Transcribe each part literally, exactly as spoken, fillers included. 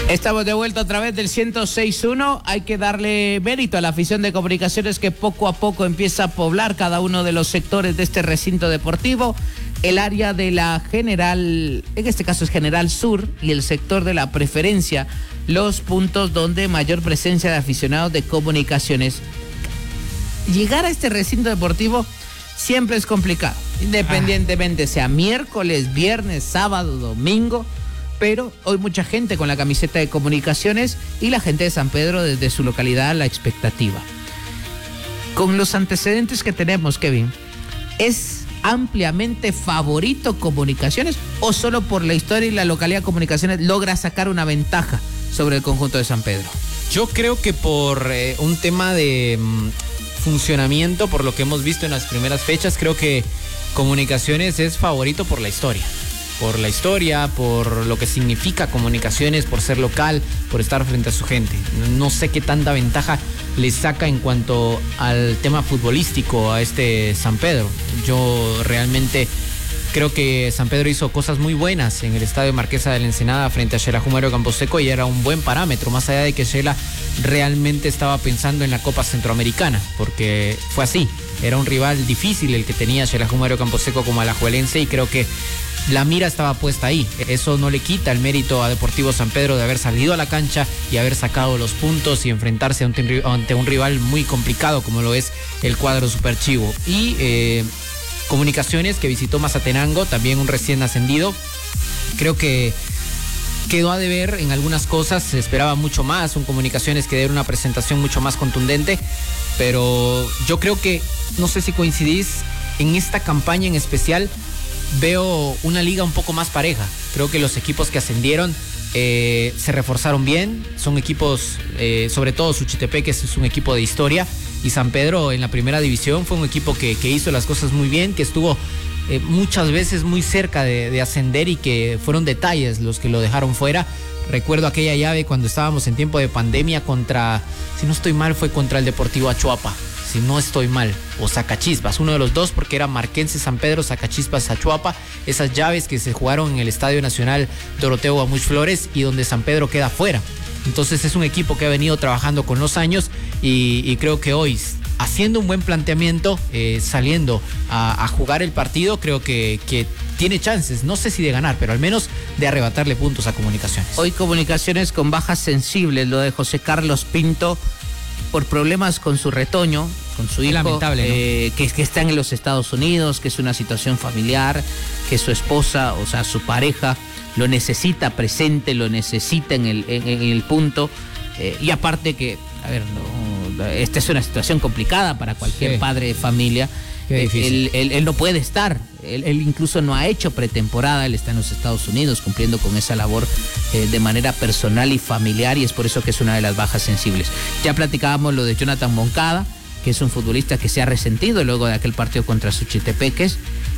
Estamos de vuelta a través del ciento seis punto uno. Hay que darle mérito a la afición de Comunicaciones que poco a poco empieza a poblar cada uno de los sectores de este recinto deportivo. El área de la General, en este caso es General Sur, y el sector de la Preferencia, los puntos donde mayor presencia de aficionados de Comunicaciones. Llegar a este recinto deportivo siempre es complicado, independientemente sea miércoles, viernes, sábado, domingo. Pero hoy mucha gente con la camiseta de Comunicaciones y la gente de San Pedro desde su localidad la expectativa. Con los antecedentes que tenemos, Kevin, ¿es ampliamente favorito Comunicaciones o solo por la historia y la localidad Comunicaciones logra sacar una ventaja sobre el conjunto de San Pedro? Yo creo que por eh, un tema de mm, funcionamiento, por lo que hemos visto en las primeras fechas, creo que Comunicaciones es favorito por la historia. Por la historia, por lo que significa Comunicaciones, por ser local, por estar frente a su gente. No sé qué tanta ventaja le saca en cuanto al tema futbolístico a este San Pedro. Yo realmente creo que San Pedro hizo cosas muy buenas en el Estadio Marquesa de la Ensenada frente a Xelajú Mario Camposeco y era un buen parámetro, más allá de que Xela realmente estaba pensando en la Copa Centroamericana, porque fue así. Era un rival difícil el que tenía Xelajú Mario Camposeco como alajuelense y creo que la mira estaba puesta ahí. Eso no le quita el mérito a Deportivo San Pedro de haber salido a la cancha y haber sacado los puntos y enfrentarse ante, ante un rival muy complicado como lo es el cuadro Superchivo. Y eh, Comunicaciones, que visitó Mazatenango, también un recién ascendido. Creo que quedó a deber en algunas cosas, se esperaba mucho más, un Comunicaciones que diera una presentación mucho más contundente, pero yo creo que, no sé si coincidís, en esta campaña en especial veo una liga un poco más pareja. Creo que los equipos que ascendieron eh, se reforzaron bien, son equipos, eh, sobre todo Suchitepeque es un equipo de historia, y San Pedro en la primera división fue un equipo que, que hizo las cosas muy bien, que estuvo eh, muchas veces muy cerca de, de ascender y que fueron detalles los que lo dejaron fuera. Recuerdo aquella llave cuando estábamos en tiempo de pandemia contra, si no estoy mal, fue contra el Deportivo Achuapa, si no estoy mal, o Sacachispas, uno de los dos, porque era Marquense San Pedro, Sacachispas Achuapa, esas llaves que se jugaron en el Estadio Nacional Doroteo Guamuch Flores y donde San Pedro queda fuera. Entonces es un equipo que ha venido trabajando con los años y, y creo que hoy, haciendo un buen planteamiento, eh, saliendo a, a jugar el partido, creo que, que tiene chances, no sé si de ganar, pero al menos de arrebatarle puntos a Comunicaciones. Hoy Comunicaciones con bajas sensibles, lo de José Carlos Pinto, por problemas con su retoño, con su hijo, lamentable, ¿no? eh, que, que está en los Estados Unidos, que es una situación familiar, que su esposa, o sea, su pareja, lo necesita presente, lo necesita en el, en, en el punto, eh, y aparte que, a ver, no, esta es una situación complicada para cualquier sí. padre de familia. Qué difícil. Él, él, él no puede estar, él, él incluso no ha hecho pretemporada, él está en los Estados Unidos cumpliendo con esa labor eh, de manera personal y familiar, y es por eso que es una de las bajas sensibles. Ya platicábamos lo de Jonathan Moncada, que es un futbolista que se ha resentido luego de aquel partido contra Suchitepeques,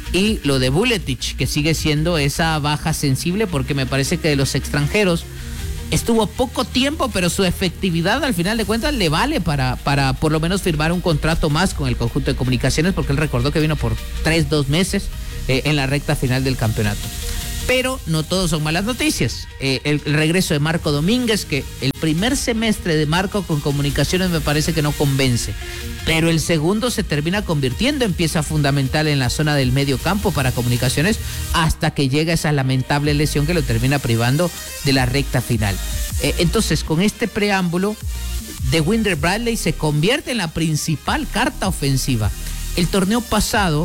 y lo de Buletich, que sigue siendo esa baja sensible porque me parece que de los extranjeros estuvo poco tiempo, pero su efectividad al final de cuentas le vale para, para por lo menos firmar un contrato más con el conjunto de Comunicaciones, porque él recordó que vino por tres, dos meses eh, en la recta final del campeonato. Pero no todos son malas noticias. Eh, el, el regreso de Marco Domínguez, que el primer semestre de Marco con Comunicaciones me parece que no convence, pero el segundo se termina convirtiendo en pieza fundamental en la zona del medio campo para Comunicaciones hasta que llega esa lamentable lesión que lo termina privando de la recta final. Eh, entonces, con este preámbulo, Dewinder Bradley se convierte en la principal carta ofensiva. El torneo pasado,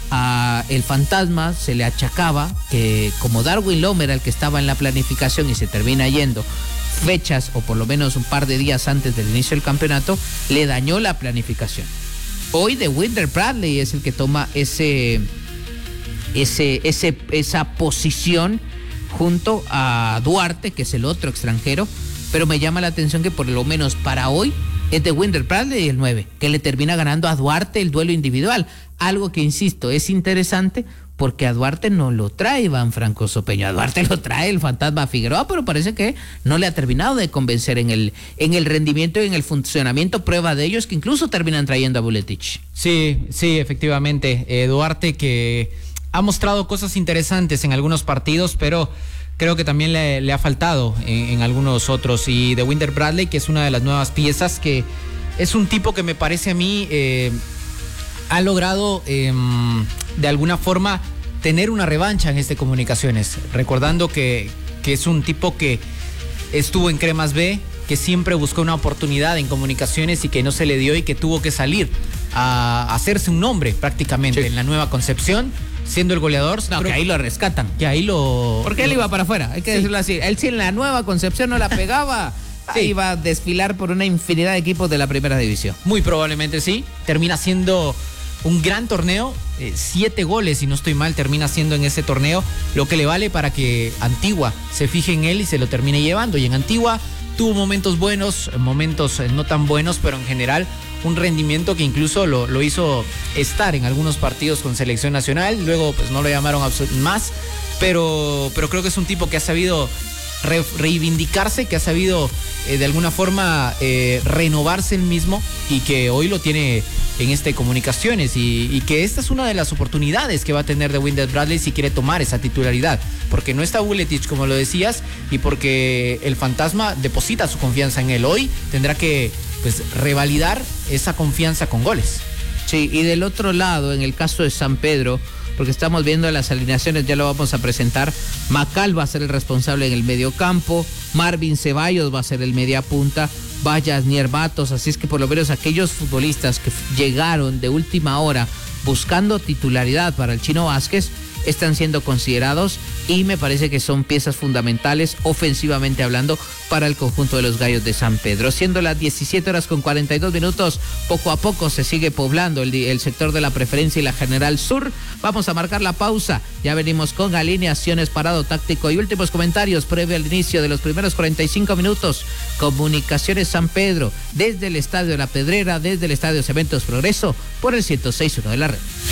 a el Fantasma se le achacaba que como Darwin Lomer era el que estaba en la planificación y se termina yendo fechas o por lo menos un par de días antes del inicio del campeonato, le dañó la planificación. Hoy Dewinder Bradley es el que toma ese, ese, ese, esa posición junto a Duarte, que es el otro extranjero, pero me llama la atención que por lo menos para hoy es Dewinder Bradley el nueve, que le termina ganando a Duarte el duelo individual. Algo que, insisto, es interesante porque a Duarte no lo trae Iván Franco Sopeño, a Duarte lo trae el Fantasma Figueroa, pero parece que no le ha terminado de convencer en el, en el rendimiento y en el funcionamiento. Prueba de ellos que incluso terminan trayendo a Buletich. Sí, sí, efectivamente. Eh, Duarte que ha mostrado cosas interesantes en algunos partidos, pero creo que también le, le ha faltado en, en algunos otros. Y de Winder Bradley, que es una de las nuevas piezas, que es un tipo que me parece a mí eh, ha logrado eh, de alguna forma tener una revancha en este Comunicaciones, recordando que, que es un tipo que estuvo en Cremas B, que siempre buscó una oportunidad en Comunicaciones y que no se le dio y que tuvo que salir a, a hacerse un nombre prácticamente sí. en la Nueva Concepción, siendo el goleador. No, que ahí lo rescatan. Que ahí lo... Porque él lo, iba para afuera, hay que sí. decirlo así. Él sí en la Nueva Concepción no la pegaba, sí. ahí iba a desfilar por una infinidad de equipos de la primera división. Muy probablemente sí. Termina siendo un gran torneo, eh, siete goles, si no estoy mal, termina siendo en ese torneo, lo que le vale para que Antigua se fije en él y se lo termine llevando. Y en Antigua tuvo momentos buenos, momentos no tan buenos, pero en general un rendimiento que incluso lo, lo hizo estar en algunos partidos con selección nacional. Luego pues no lo llamaron más, pero, pero creo que es un tipo que ha sabido re, reivindicarse, que ha sabido eh, de alguna forma eh, renovarse él mismo y que hoy lo tiene en este Comunicaciones y, y que esta es una de las oportunidades que va a tener de Winder Bradley si quiere tomar esa titularidad, porque no está Vuletic, como lo decías, y porque el fantasma deposita su confianza en él. Hoy tendrá que pues revalidar esa confianza con goles. Sí, y del otro lado, en el caso de San Pedro, porque estamos viendo las alineaciones, ya lo vamos a presentar. Macal va a ser el responsable en el mediocampo, Marvin Ceballos va a ser el media punta, Vallas Niermatos, así es que por lo menos aquellos futbolistas que llegaron de última hora buscando titularidad para el Chino Vázquez están siendo considerados y me parece que son piezas fundamentales ofensivamente hablando para el conjunto de los Gallos de San Pedro. Siendo las diecisiete horas con cuarenta y dos minutos, poco a poco se sigue poblando el, el sector de la Preferencia y la General Sur. Vamos a marcar la pausa, ya venimos con alineaciones, parado táctico y últimos comentarios previo al inicio de los primeros cuarenta y cinco minutos. Comunicaciones San Pedro, desde el Estadio La Pedrera, desde el Estadio Cementos Progreso, por el ciento seis punto uno de la red.